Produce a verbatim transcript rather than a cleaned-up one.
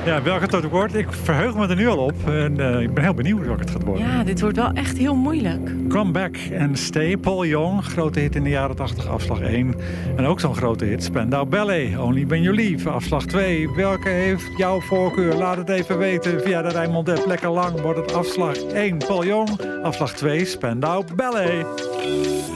Ja, welke het ook wordt. Ik verheug me er nu al op. En uh, ik ben heel benieuwd welke het gaat worden. Ja, dit wordt wel echt heel moeilijk. Come Back and Stay, Paul Young. Grote hit in de jaren tachtig, afslag één. En ook zo'n grote hit, Spandau Ballet. Only When You Leave, afslag twee. Welke heeft jouw voorkeur? Laat het even weten via de Rijnmond app. Lekker lang wordt het afslag één, Paul Young. Afslag twee, Spandau Ballet.